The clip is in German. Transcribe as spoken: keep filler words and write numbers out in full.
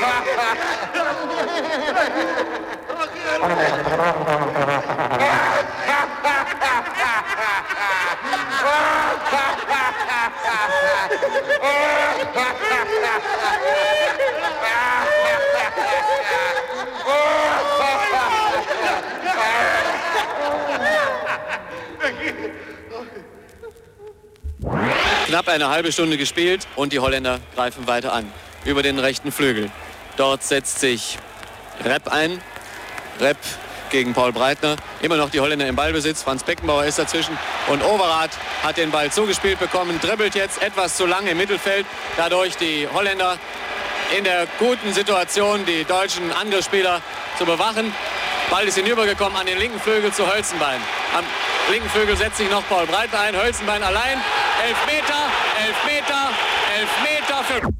Knapp eine halbe Stunde gespielt und die Holländer greifen weiter an. Über den rechten Flügel. Dort setzt sich Repp ein. Repp gegen Paul Breitner. Immer noch die Holländer im Ballbesitz. Franz Beckenbauer ist dazwischen. Und Overath hat den Ball zugespielt bekommen. Dribbelt jetzt etwas zu lang im Mittelfeld. Dadurch die Holländer in der guten Situation, die deutschen Angriffsspieler zu bewachen. Ball ist hinübergekommen an den linken Flügel zu Hölzenbein. Am linken Flügel setzt sich noch Paul Breitner ein. Hölzenbein allein. Elfmeter, Elfmeter, Elfmeter für...